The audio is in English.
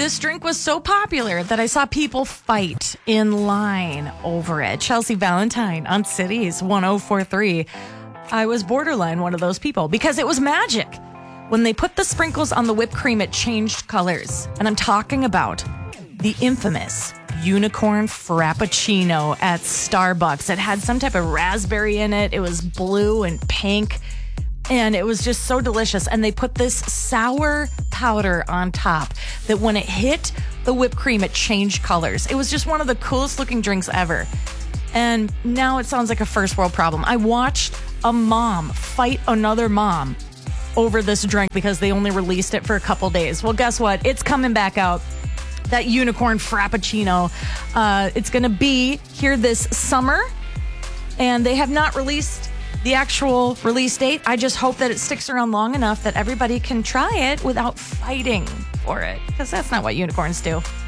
This drink was so popular that I saw people fight in line over it. Chelsea Valentine on Cities 1043. I was borderline one of those people because it was magic. When they put the sprinkles on the whipped cream, it changed colors. And I'm talking about the infamous unicorn frappuccino at Starbucks. It had some type of raspberry in it. It was blue and pink. And it was just so delicious. And they put this sour powder on top that when it hit the whipped cream, it changed colors. It was just one of the coolest looking drinks ever. And now it sounds like a first world problem. I watched a mom fight another mom over this drink because they only released it for a couple days. Well, guess what? It's coming back out. That unicorn frappuccino. It's going to be here this summer. And they have not released the actual release date. I just hope that it sticks around long enough that everybody can try it without fighting for it, because that's not what unicorns do.